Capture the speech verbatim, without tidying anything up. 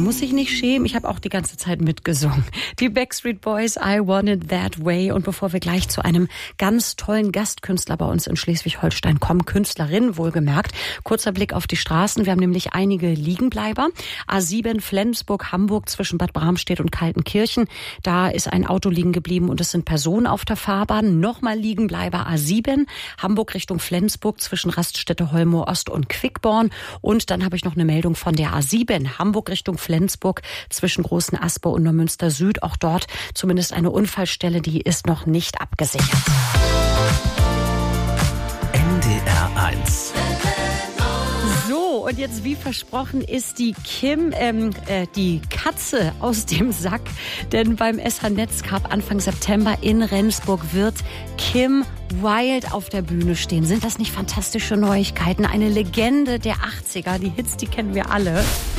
man muss sich nicht schämen. Ich habe auch die ganze Zeit mitgesungen. Die Backstreet Boys, I Want It That Way. Und bevor wir gleich zu einem ganz tollen Gastkünstler bei uns in Schleswig-Holstein kommen, Künstlerin wohlgemerkt, kurzer Blick auf die Straßen. Wir haben nämlich einige Liegenbleiber. A sieben Flensburg, Hamburg zwischen Bad Bramstedt und Kaltenkirchen. Da ist ein Auto liegen geblieben und es sind Personen auf der Fahrbahn. Nochmal Liegenbleiber A sieben, Hamburg Richtung Flensburg zwischen Raststätte Holmoor Ost und Quickborn. Und dann habe ich noch eine Meldung von der A sieben, Hamburg Richtung Flensburg zwischen Großen Asper und Neumünster Süd. Auch dort zumindest eine Unfallstelle, die ist noch nicht abgesichert. N D R eins. So, und jetzt wie versprochen ist die Kim, ähm, äh, die Katze aus dem Sack. Denn beim S H Netzcup Anfang September in Rendsburg wird Kim Wilde auf der Bühne stehen. Sind das nicht fantastische Neuigkeiten? Eine Legende der achtziger. Die Hits, die kennen wir alle.